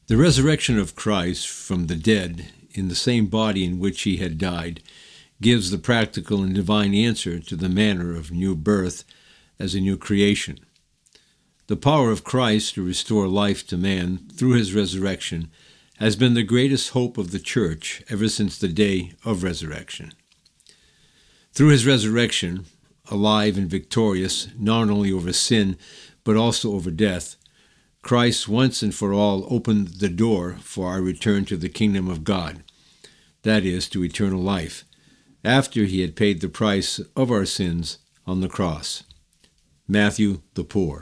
The resurrection of Christ from the dead in the same body in which he had died gives the practical and divine answer to the manner of new birth as a new creation. The power of Christ to restore life to man through his resurrection has been the greatest hope of the church ever since the day of resurrection. Through his resurrection, alive and victorious not only over sin but also over death, Christ once and for all opened the door for our return to the kingdom of God, that is, to eternal life, after he had paid the price of our sins on the cross. Matthew the Poor.